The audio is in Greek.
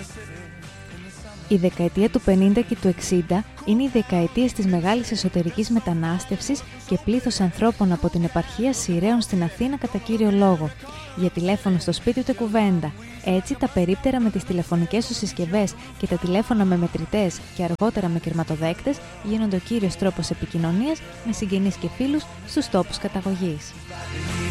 Η δεκαετία του 50 και του 60 είναι οι δεκαετίες της μεγάλης εσωτερικής μετανάστευσης και πλήθος ανθρώπων από την επαρχία Σιραίων στην Αθήνα κατά κύριο λόγο. Για τηλέφωνο στο σπίτι ούτε κουβέντα. Έτσι, τα περίπτερα με τις τηλεφωνικές τους συσκευές και τα τηλέφωνα με μετρητές και αργότερα με κερματοδέκτες γίνονται ο κύριος τρόπος επικοινωνίας με συγγενείς και φίλους στους τόπους καταγωγής.